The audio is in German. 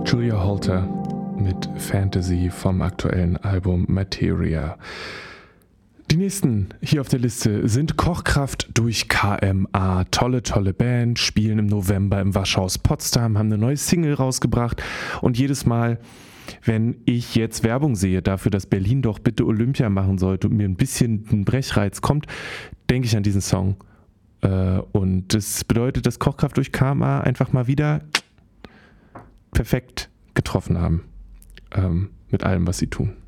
Julia Holter mit Fantasy vom aktuellen Album Materia. Die nächsten hier auf der Liste sind Kochkraft durch KMA. Tolle Band, spielen im November im Waschhaus Potsdam, haben eine neue Single rausgebracht und jedes Mal, wenn ich jetzt Werbung sehe dafür, dass Berlin doch bitte Olympia machen sollte und mir ein bisschen ein Brechreiz kommt, denke ich an diesen Song. Und das bedeutet, dass Kochkraft durch KMA einfach mal wieder perfekt getroffen haben mit allem, was sie tun.